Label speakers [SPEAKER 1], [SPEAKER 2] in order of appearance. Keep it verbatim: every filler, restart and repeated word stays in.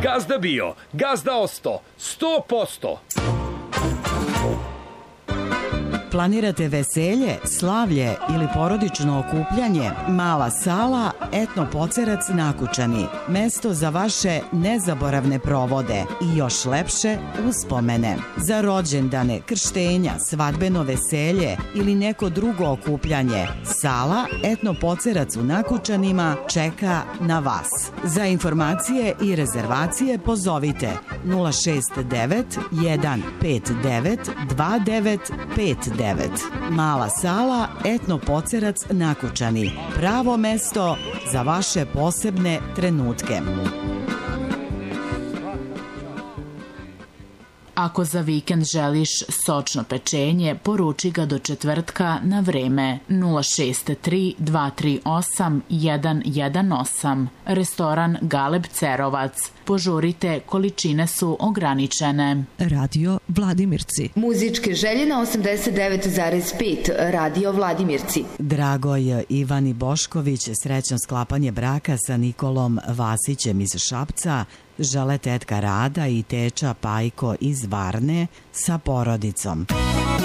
[SPEAKER 1] Gazda bio, gazda osto, sto posto.
[SPEAKER 2] Planirate veselje, slavlje ili porodično okupljanje? Mala sala Etno Pocerac Nakučani. Mesto za vaše nezaboravne provode i još lepše uspomene. Za rođendane, krštenja, svadbeno veselje ili neko drugo okupljanje, sala Etno Pocerac u Nakučanima čeka na vas. Za informacije i rezervacije pozovite nula šest devet jedan pet devet dva devet pet devet. Mala sala Etno Pocerac Nakučani. Pravo mesto za vaše posebne trenutke.
[SPEAKER 3] Ako za vikend želiš sočno pečenje, poruči ga do četvrtka na vreme nula šest tri dva tri osam jedan jedan osam. Restoran Galeb Cerovac. Požurite, količine su ograničene.
[SPEAKER 4] Radio Vladimirci.
[SPEAKER 5] Muzičke želje na osamdeset devet zarez pet. Radio Vladimirci.
[SPEAKER 2] Dragoj Ivani Bošković, srećno sklapanje braka sa Nikolom Vasićem iz Šapca, žele tetka Rada i teča Pajko iz Varne sa porodicom.